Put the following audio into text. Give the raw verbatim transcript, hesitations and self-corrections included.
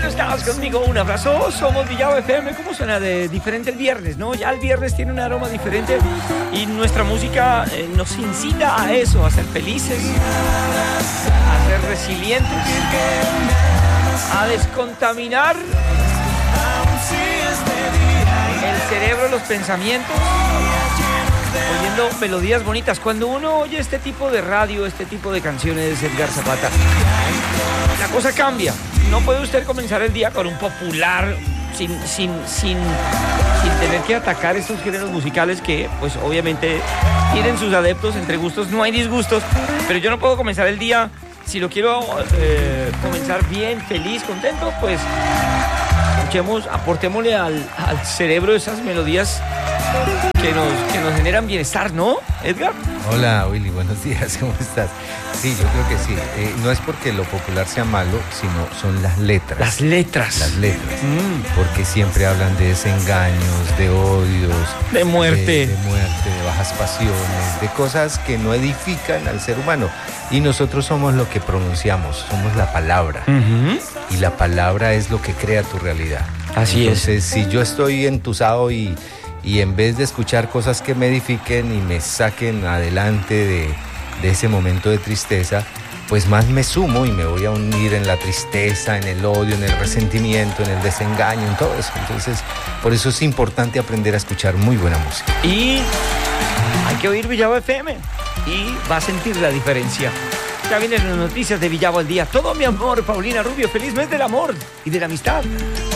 no estabas conmigo, un abrazo. Somos Villavo F M. ¿Cómo suena de diferente el viernes, no? Ya el viernes tiene un aroma diferente y nuestra música eh, nos incita a eso, a ser felices, a ser resilientes, a descontaminar el cerebro, los pensamientos, oyendo melodías bonitas. Cuando uno oye este tipo de radio, este tipo de canciones de Edgar Zapata, la cosa cambia. No puede usted comenzar el día con un popular sin, sin, sin, sin tener que atacar estos géneros musicales que, pues, obviamente tienen sus adeptos. Entre gustos no hay disgustos, pero yo no puedo comenzar el día, si lo quiero eh, comenzar bien, feliz, contento, pues escuchemos, aportémosle al, al cerebro esas melodías que nos, que nos generan bienestar, ¿no, Edgar? Hola, Willy, buenos días, ¿cómo estás? Sí, yo creo que sí. Eh, no es porque lo popular sea malo, sino son las letras. Las letras. Las letras. Mm. Porque siempre hablan de desengaños, de odios. De muerte. De, de muerte, de bajas pasiones, de cosas que no edifican al ser humano. Y nosotros somos lo que pronunciamos, somos la palabra. Uh-huh. Y la palabra es lo que crea tu realidad. Así Entonces, es. si yo estoy entusado y... Y en vez de escuchar cosas que me edifiquen y me saquen adelante de, de ese momento de tristeza, pues más me sumo y me voy a unir en la tristeza, en el odio, en el resentimiento, en el desengaño, en todo eso. Entonces, por eso es importante aprender a escuchar muy buena música. Y hay que oír Villavo F M y va a sentir la diferencia. Ya vienen las noticias de Villavo al día. Todo mi amor, Paulina Rubio. Feliz mes del amor y de la amistad.